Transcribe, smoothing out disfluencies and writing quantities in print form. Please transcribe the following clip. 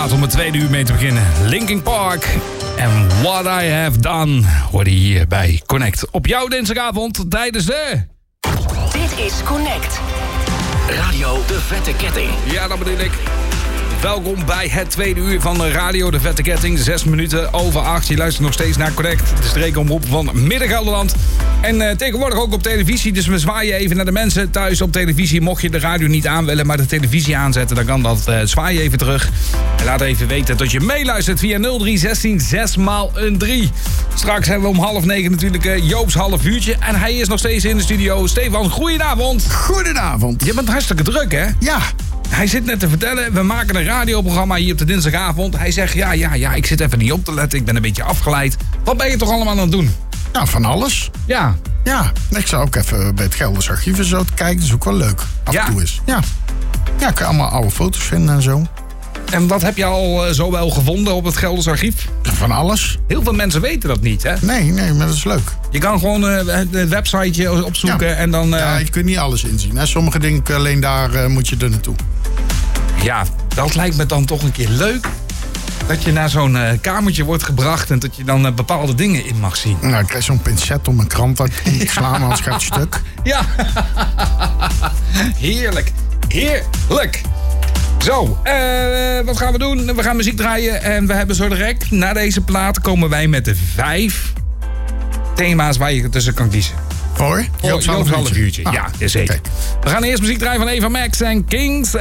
plaat om het tweede uur mee te beginnen. Linkin Park en What I Have Done hoorde hier bij Connect. Op jouw dinsdagavond tijdens de... Dit is Connect. Radio De Vette Ketting. Ja, dat bedoel ik. Welkom bij het tweede uur van Radio De Vette Ketting. 6 minuten over 8. Je luistert nog steeds naar Connect. De streekomroep van Midden-Gelderland. En tegenwoordig ook op televisie. Dus we zwaaien even naar de mensen thuis op televisie. Mocht je de radio niet aan willen, maar de televisie aanzetten, dan kan dat. Zwaai even terug. En laat even weten dat je meeluistert via 0316 6x3. Straks hebben we om 8:30 natuurlijk Joop's half uurtje. En hij is nog steeds in de studio. Stefan, goedenavond. Goedenavond. Je bent hartstikke druk, hè? Ja. Hij zit net te vertellen, we maken een radioprogramma hier op de dinsdagavond. Hij zegt, ja, ik zit even niet op te letten, ik ben een beetje afgeleid. Wat ben je toch allemaal aan het doen? Nou, van alles. Ja. Ja, ik zou ook even bij het Gelders Archief en zo te kijken. Dat is ook wel leuk. Af en toe is. Ja. Ja, ik kan allemaal oude foto's vinden en zo. En wat heb je al zo wel gevonden op het Gelders Archief? Van alles. Heel veel mensen weten dat niet, hè? Nee, maar dat is leuk. Je kan gewoon het websiteje opzoeken en dan... Ja, je kunt niet alles inzien. Hè. Sommige dingen, alleen daar moet je er naartoe. Ja, dat lijkt me dan toch een keer leuk. Dat je naar zo'n kamertje wordt gebracht en dat je dan bepaalde dingen in mag zien. Nou, ik krijg zo'n pincet om mijn krant uit te slaan, anders gaat het stuk. Ja, heerlijk. Heerlijk. Zo, wat gaan we doen? We gaan muziek draaien en we hebben zo direct, na deze plaat, komen wij met de 5 thema's waar je tussen kan kiezen. Voor? Joop's half uurtje. Ah, ja, zeker. Okay. We gaan eerst muziek draaien van Eva Max en Kings